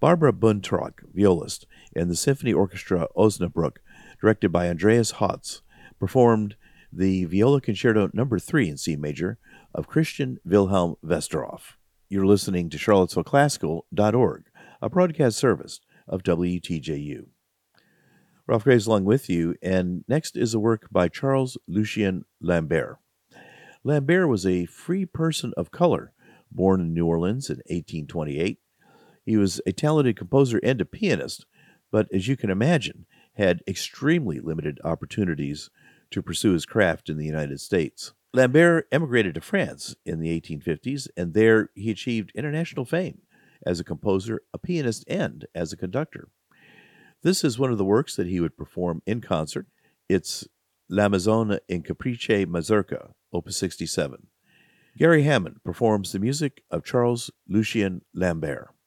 Barbara Buntrock, violist, and the Symphony Orchestra Osnabrück, directed by Andreas Hotz, performed the Viola Concerto No. 3 in C major of Christian Wilhelm Westerhoff. You're listening to CharlottesvilleClassical.org, a broadcast service of WTJU. Ralph Graves along with you, and next is a work by Charles Lucien Lambert. Lambert was a free person of color, born in New Orleans in 1828. He was a talented composer and a pianist, but as you can imagine, had extremely limited opportunities to pursue his craft in the United States. Lambert emigrated to France in the 1850s, and there he achieved international fame as a composer, a pianist, and as a conductor. This is one of the works that he would perform in concert. It's La Maison in Caprice Mazurka, Opus 67. Gary Hammond performs the music of Charles Lucien Lambert.